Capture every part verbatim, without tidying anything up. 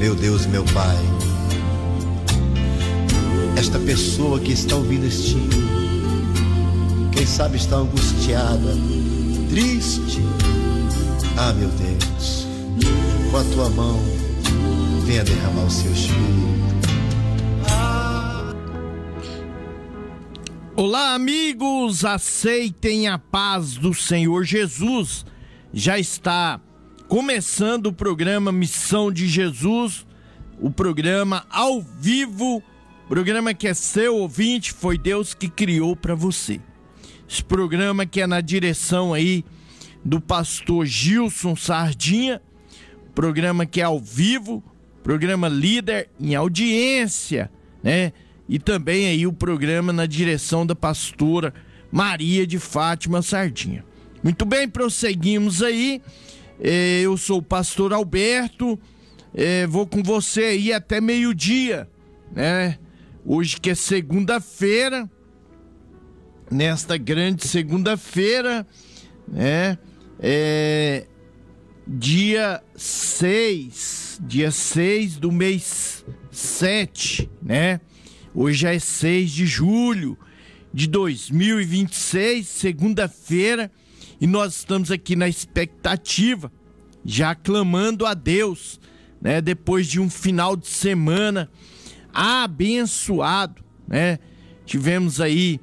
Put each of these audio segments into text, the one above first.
meu Deus e meu Pai, esta pessoa que está ouvindo este hino, quem sabe está angustiada, triste. Ah, meu Deus, com a tua mão, venha derramar o seu espírito. Olá, amigos, aceitem a paz do Senhor Jesus. Já está começando o programa Missão de Jesus, o programa ao vivo, programa que é seu ouvinte, foi Deus que criou para você. Esse programa que é na direção aí do pastor Gilson Sardinha, programa que é ao vivo, programa líder em audiência, né? E também aí o programa na direção da pastora Maria de Fátima Sardinha. Muito bem, prosseguimos aí. Eu sou o pastor Alberto, vou com você aí até meio-dia, né? Hoje que é segunda-feira, nesta grande segunda-feira, né? É dia seis, dia seis do mês sete, né? Hoje já é seis de julho de dois mil e vinte e seis, segunda-feira, e nós estamos aqui na expectativa, já clamando a Deus, né? Depois de um final de semana abençoado, né? Tivemos aí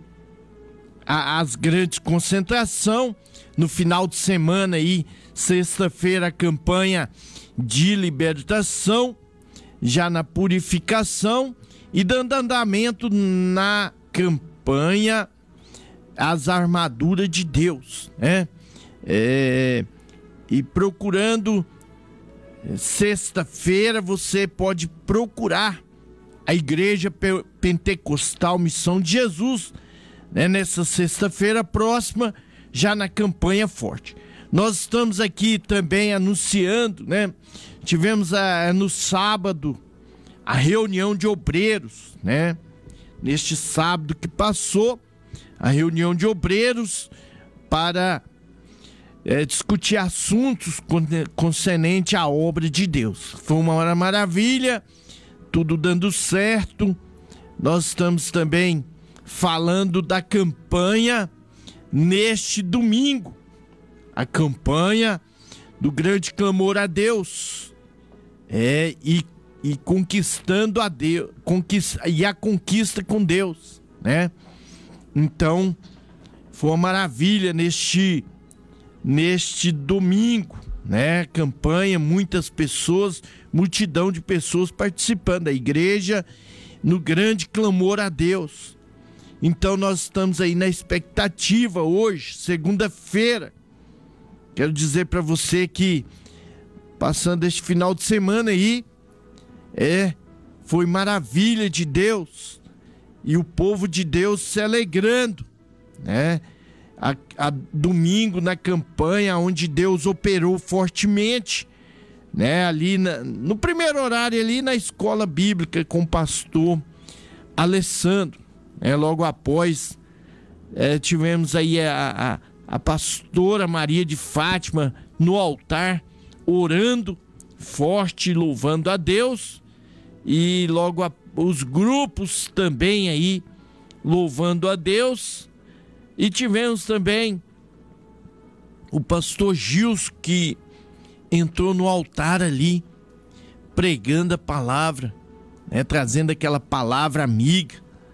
a, as grandes concentrações no final de semana aí, sexta-feira a campanha de libertação, já na purificação, e dando andamento na campanha As Armaduras de Deus, né? É, e procurando, sexta-feira você pode procurar a Igreja Pentecostal Missão de Jesus, né? Nessa sexta-feira próxima, já na campanha forte. Nós estamos aqui também anunciando, né? Tivemos a, no sábado a reunião de obreiros, né? Neste sábado que passou, a reunião de obreiros para é, discutir assuntos concernentes à obra de Deus. Foi uma maravilha, tudo dando certo. Nós estamos também falando da campanha neste domingo, a campanha do grande clamor a Deus, é, e e conquistando a Deus, conquista, e a conquista com Deus, né? Então, foi uma maravilha neste, neste domingo, né? Campanha, muitas pessoas, multidão de pessoas participando da igreja no grande clamor a Deus. Então, nós estamos aí na expectativa hoje, segunda-feira. Quero dizer para você que, passando este final de semana aí, É, foi maravilha de Deus, e o povo de Deus se alegrando, né? A, a domingo na campanha, onde Deus operou fortemente, né? Ali na, no primeiro horário ali na escola bíblica com o pastor Alessandro, né? Logo após é, tivemos aí a, a, a pastora Maria de Fátima no altar, orando forte, louvando a Deus, e logo a, os grupos também aí louvando a Deus. E tivemos também o pastor Gilson, que entrou no altar ali pregando a palavra, né, trazendo aquela palavra amiga,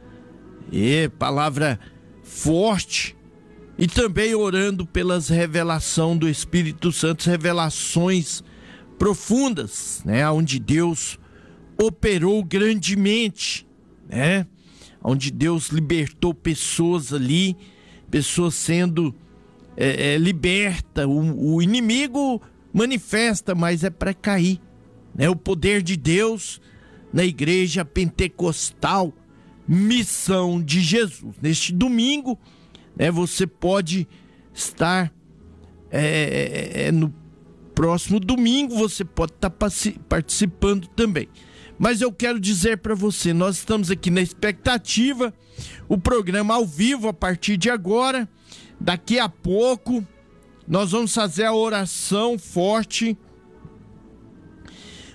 é, palavra forte, e também orando pelas revelações do Espírito Santo, revelações profundas, né, onde Deus operou grandemente, né, onde Deus libertou pessoas ali, pessoas sendo é, é, libertas. O, o inimigo manifesta, mas é para cair, né? O poder de Deus na Igreja Pentecostal Missão de Jesus. Neste domingo, né, você pode estar é, é, no próximo domingo, você pode estar participando também. Mas eu quero dizer para você, nós estamos aqui na expectativa, o programa ao vivo a partir de agora. Daqui a pouco nós vamos fazer a oração forte,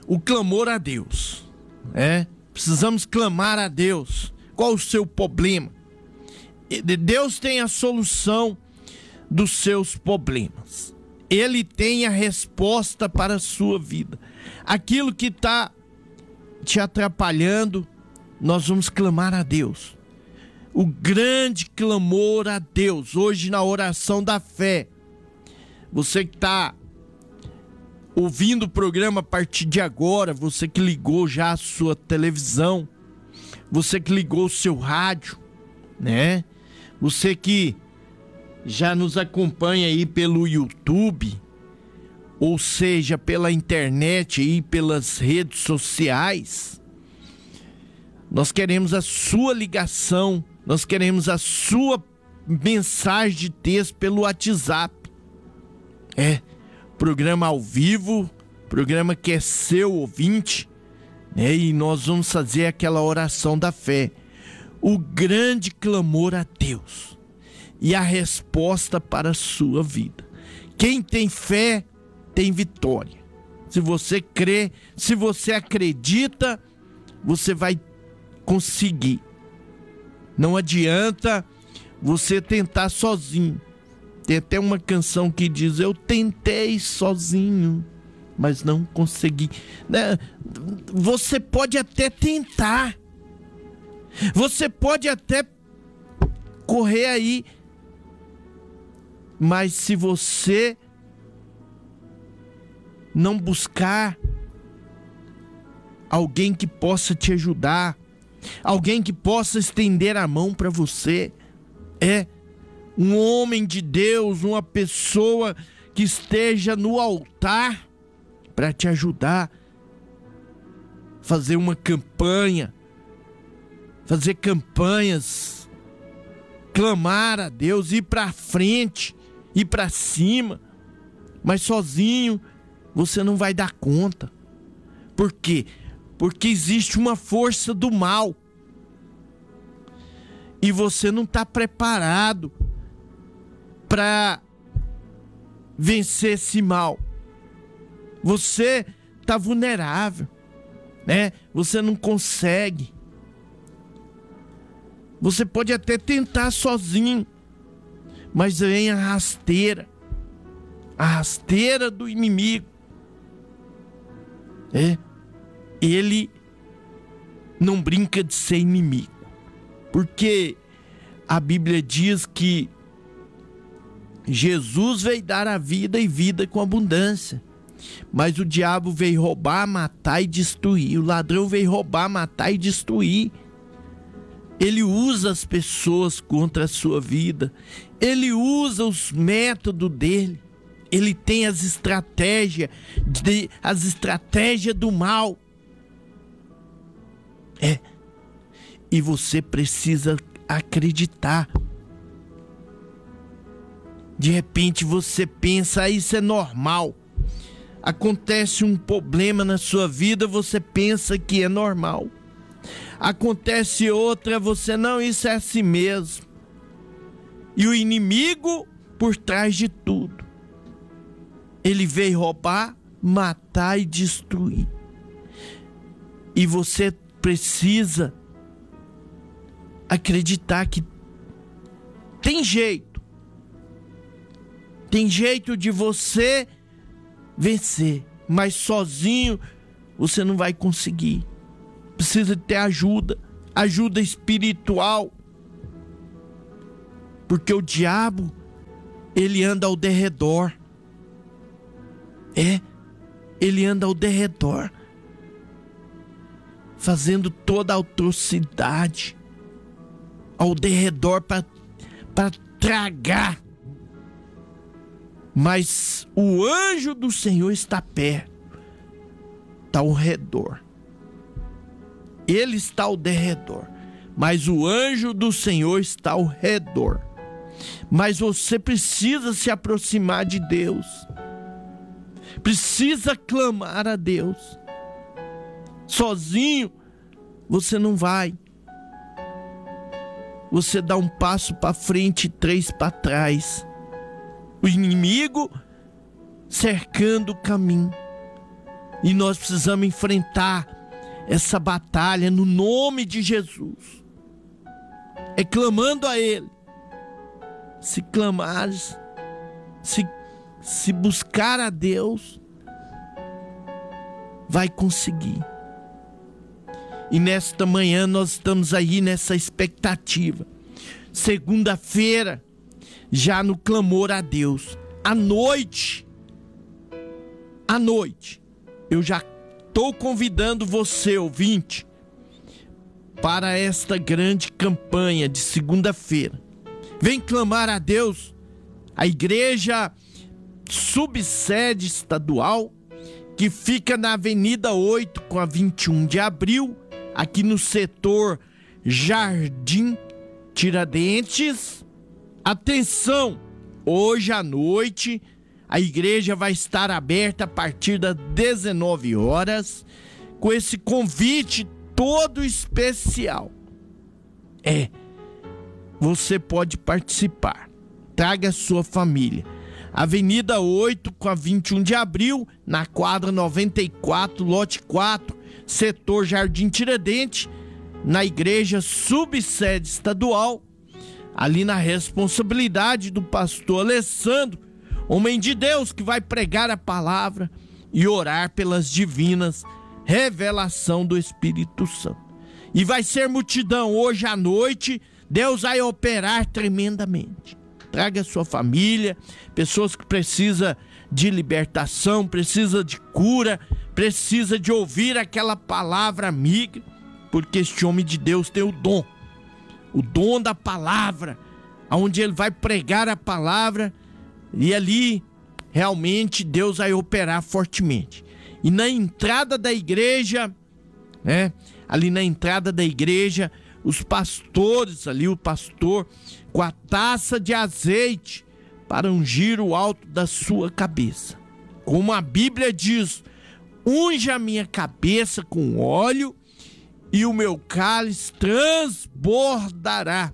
o clamor a Deus. É? Precisamos clamar a Deus. Qual o seu problema? Deus tem a solução dos seus problemas. Ele tem a resposta para a sua vida. Aquilo que está te atrapalhando, nós vamos clamar a Deus. O grande clamor a Deus, hoje na oração da fé. Você que está ouvindo o programa a partir de agora, você que ligou já a sua televisão, você que ligou o seu rádio, né? Você que já nos acompanha aí pelo YouTube, ou seja, pela internet e pelas redes sociais, nós queremos a sua ligação, nós queremos a sua mensagem de texto pelo WhatsApp. É, programa ao vivo, programa que é seu ouvinte, né? E nós vamos fazer aquela oração da fé. O grande clamor a Deus e a resposta para a sua vida. Quem tem fé tem vitória. Se você crê, se você acredita, você vai conseguir. Não adianta você tentar sozinho. Tem até uma canção que diz: eu tentei sozinho, mas não consegui. Você pode até tentar. Você pode até correr aí, mas se você não buscar alguém que possa te ajudar, alguém que possa estender a mão para você, é um homem de Deus, uma pessoa que esteja no altar para te ajudar, fazer uma campanha, fazer campanhas, clamar a Deus, ir para frente, ir para cima, mas sozinho você não vai dar conta. Por quê? Porque existe uma força do mal e você não está preparado para vencer esse mal. Você está vulnerável, né? Você não consegue. Você pode até tentar sozinho, mas vem a rasteira, a rasteira do inimigo. É, ele não brinca de ser inimigo, porque a Bíblia diz que Jesus veio dar a vida e vida com abundância, mas o diabo veio roubar, matar e destruir. O ladrão veio roubar, matar e destruir. Ele usa as pessoas contra a sua vida. Ele usa os métodos dele. Ele tem as estratégias, de, as estratégias do mal. É. E você precisa acreditar. De repente você pensa, ah, isso é normal. Acontece um problema na sua vida, você pensa que é normal. Acontece outra, você não, isso é assim mesmo. E o inimigo por trás de tudo, ele veio roubar, matar e destruir. E você precisa acreditar que tem jeito. Tem jeito de você vencer, mas sozinho você não vai conseguir. Precisa ter ajuda, ajuda espiritual. Porque o diabo, ele anda ao derredor. É, ele anda ao derredor, fazendo toda a atrocidade ao derredor para tragar. Mas o anjo do Senhor está perto, está ao redor. Ele está ao derredor, mas o anjo do Senhor está ao redor. Mas você precisa se aproximar de Deus. Precisa clamar a Deus. Sozinho você não vai. Você dá um passo para frente e três para trás. O inimigo cercando o caminho. E nós precisamos enfrentar essa batalha no nome de Jesus. É clamando a Ele. Se clamares, se, se buscar a Deus, vai conseguir. E nesta manhã nós estamos aí nessa expectativa. Segunda-feira, já no clamor a Deus. À noite, à noite, eu já estou convidando você, ouvinte, para esta grande campanha de segunda-feira. Vem clamar a Deus. A igreja subsede estadual, que fica na Avenida oito com a vinte e um de abril, aqui no setor Jardim Tiradentes. Atenção, hoje à noite a igreja vai estar aberta a partir das dezenove horas, com esse convite todo especial. É, você pode participar. Traga sua família. Avenida oito com a vinte e um de abril, na quadra noventa e quatro, lote quatro, setor Jardim Tiradentes, na igreja subsede estadual, ali na responsabilidade do pastor Alessandro, homem de Deus, que vai pregar a palavra e orar pelas divinas revelação do Espírito Santo. E vai ser multidão hoje à noite. Deus vai operar tremendamente. Traga sua família, pessoas que precisam de libertação, precisa de cura, precisa de ouvir aquela palavra amiga, porque este homem de Deus tem o dom, o dom da palavra, onde ele vai pregar a palavra e ali realmente Deus vai operar fortemente. E na entrada da igreja, né, ali na entrada da igreja, os pastores ali, o pastor com a taça de azeite para ungir o alto da sua cabeça. Como a Bíblia diz, unja a minha cabeça com óleo e o meu cálice transbordará.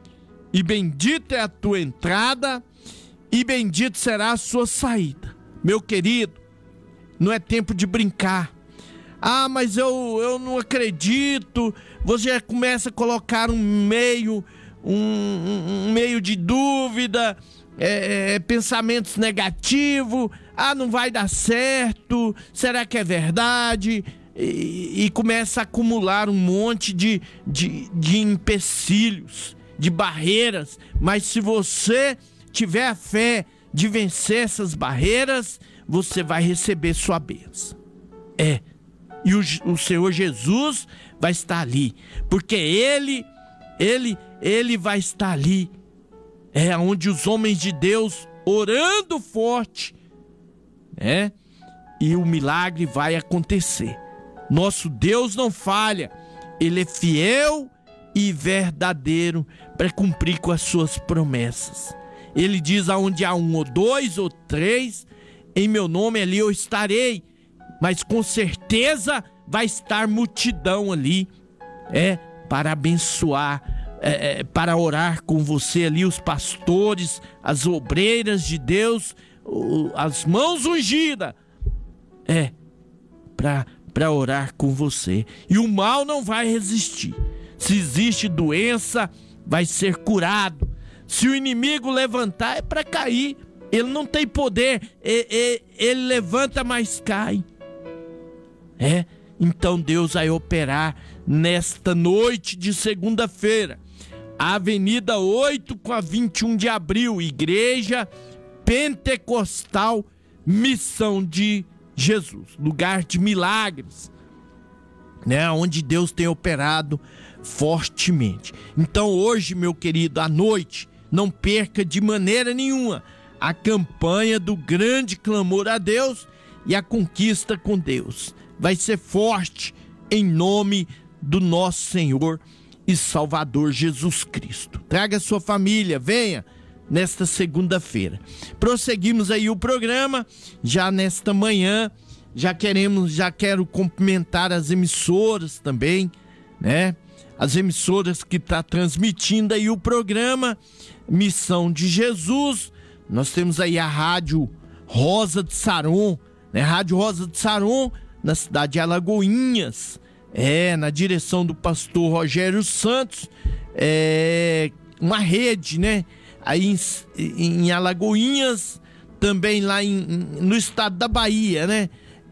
E bendita é a tua entrada e bendito será a sua saída. Meu querido, não é tempo de brincar. Ah, mas eu, eu não acredito. Você já começa a colocar um meio, um, um, um meio de dúvida, é, é, pensamentos negativos. Ah, não vai dar certo. Será que é verdade? E, e começa a acumular um monte de, de, de empecilhos, de barreiras. Mas se você tiver a fé de vencer essas barreiras, você vai receber sua bênção. É. E o, o Senhor Jesus vai estar ali, porque Ele, Ele, Ele vai estar ali, é onde os homens de Deus orando forte, né? E o milagre vai acontecer. Nosso Deus não falha, Ele é fiel e verdadeiro para cumprir com as suas promessas. Ele diz: aonde há um ou dois ou três, em meu nome ali eu estarei. Mas com certeza vai estar multidão ali, é, para abençoar, é, é, para orar com você ali, os pastores, as obreiras de Deus, o, as mãos ungidas, é, para para orar com você. E o mal não vai resistir. Se existe doença, vai ser curado. Se o inimigo levantar, é para cair. Ele não tem poder, ele, ele levanta, mas cai. É, então Deus vai operar nesta noite de segunda-feira. Avenida oito com a vinte e um de abril, Igreja Pentecostal Missão de Jesus, lugar de milagres, né, onde Deus tem operado fortemente. Então hoje, meu querido, à noite, não perca de maneira nenhuma a campanha do grande clamor a Deus e a conquista com Deus. Vai ser forte em nome do nosso Senhor e Salvador Jesus Cristo. Traga sua família, venha nesta segunda-feira. Prosseguimos aí o programa, já nesta manhã, já queremos, já quero cumprimentar as emissoras também, né? As emissoras que estão tá transmitindo aí o programa Missão de Jesus. Nós temos aí a Rádio Rosa de Saron, né? Rádio Rosa de Saron, na cidade de Alagoinhas, é, na direção do pastor Rogério Santos, é, uma rede, né? Aí em, em Alagoinhas, também lá em, no estado da Bahia, né?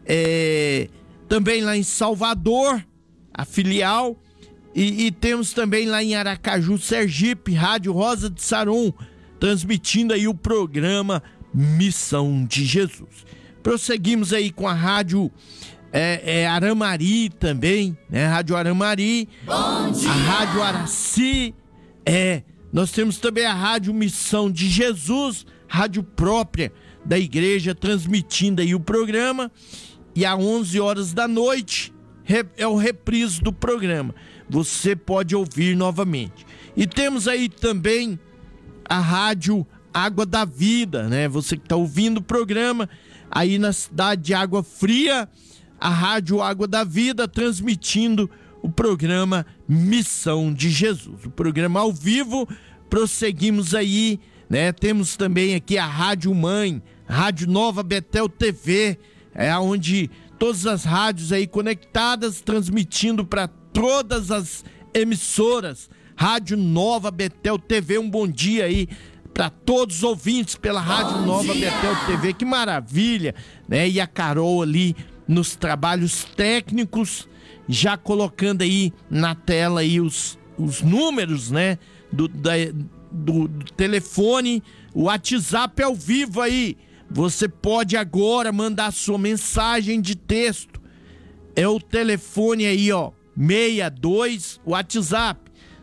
É, também lá em Salvador, a filial, e, e temos também lá em Aracaju, Sergipe, Rádio Rosa de Saron, transmitindo aí o programa Missão de Jesus. Prosseguimos aí com a rádio é, é, Aramari também, né? Rádio Aramari, Bom dia. A Rádio Araci, é, nós temos também a Rádio Missão de Jesus, rádio própria da igreja, transmitindo aí o programa, e às onze horas da noite é o reprise do programa, você pode ouvir novamente. E temos aí também a Rádio Água da Vida, né? Você que está ouvindo o programa aí na cidade de Água Fria, a Rádio Água da Vida transmitindo o programa Missão de Jesus, o programa ao vivo. Prosseguimos aí, né? Temos também aqui a Rádio Mãe, Rádio Nova Betel T V, é onde todas as rádios aí conectadas, transmitindo para todas as emissoras. Rádio Nova Betel T V, um bom dia aí para todos os ouvintes pela Rádio bom Nova dia. Betel T V, que maravilha, né? E a Carol ali nos trabalhos técnicos, já colocando aí na tela aí os, os números, né? Do, da, do, do telefone, o WhatsApp ao vivo aí. Você pode agora mandar sua mensagem de texto. É o telefone aí, ó, seis dois, WhatsApp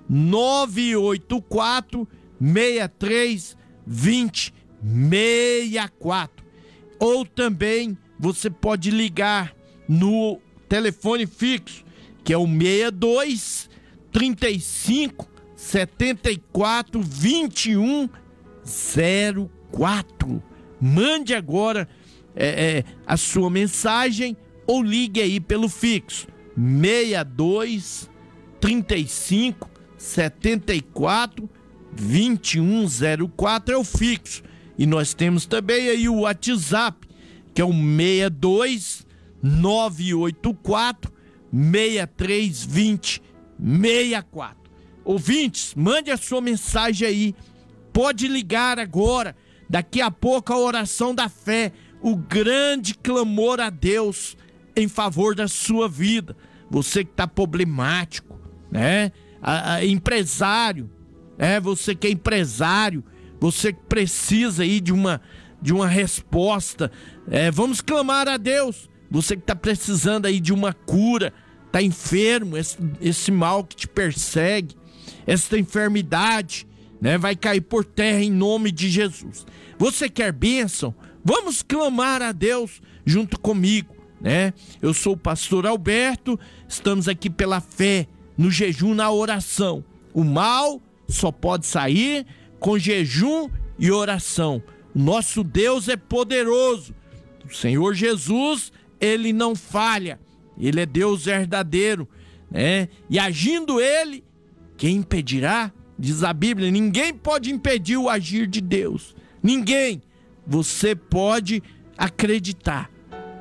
nove oito quatro, seis três, dois zero seis quatro. Ou também você pode ligar no telefone fixo, que é o seis dois, trinta e cinco, setenta e quatro, vinte e um zero quatro. Mande agora é, é, a sua mensagem ou ligue aí pelo fixo seis dois, trinta e cinco, setenta e quatro, vinte e um zero quatro, é o fixo. E nós temos também aí o WhatsApp, que é o seis dois, nove oito quatro, seis três dois zero seis quatro. Ouvintes, mande a sua mensagem aí, pode ligar agora. Daqui a pouco a oração da fé, o grande clamor a Deus em favor da sua vida. Você que está problemático, né? A, a, empresário, né? Você que é empresário, você que precisa aí de uma, de uma resposta. É, vamos clamar a Deus. Você que está precisando aí de uma cura, está enfermo, esse, esse mal que te persegue, essa enfermidade, né, vai cair por terra em nome de Jesus. Você quer bênção? Vamos clamar a Deus junto comigo, né? Eu sou o pastor Alberto, estamos aqui pela fé, no jejum, na oração. O mal só pode sair com jejum e oração. O nosso Deus é poderoso. O Senhor Jesus, ele não falha. Ele é Deus verdadeiro, né? E agindo ele, quem impedirá? Diz a Bíblia, ninguém pode impedir o agir de Deus. Ninguém. Você pode acreditar,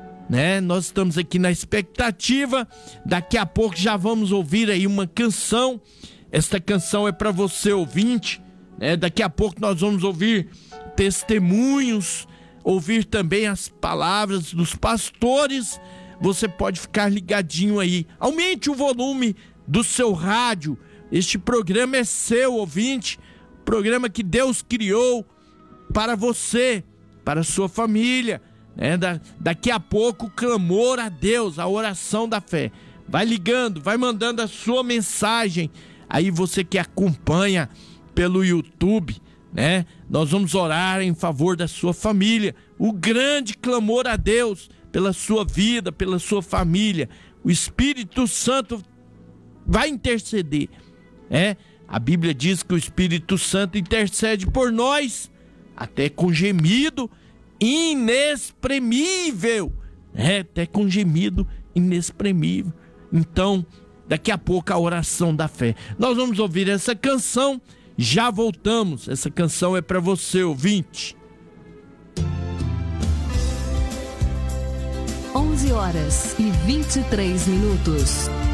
né? Nós estamos aqui na expectativa. Daqui a pouco já vamos ouvir aí uma canção. Esta canção é para você, ouvinte, né? Daqui a pouco nós vamos ouvir testemunhos, ouvir também as palavras dos pastores. Você pode ficar ligadinho aí. Aumente o volume do seu rádio. Este programa é seu, ouvinte, programa que Deus criou para você, para a sua família, né? Da, daqui a pouco o clamor a Deus, a oração da fé. Vai ligando, vai mandando a sua mensagem, aí você que acompanha pelo YouTube, né? Nós vamos orar em favor da sua família, o grande clamor a Deus pela sua vida, pela sua família. O Espírito Santo vai interceder. É, a Bíblia diz que o Espírito Santo intercede por nós, até com gemido inexprimível, é, até com gemido inexprimível. Então, daqui a pouco a oração da fé. Nós vamos ouvir essa canção, já voltamos. Essa canção é para você, ouvinte. onze quinze horas e vinte e três minutos.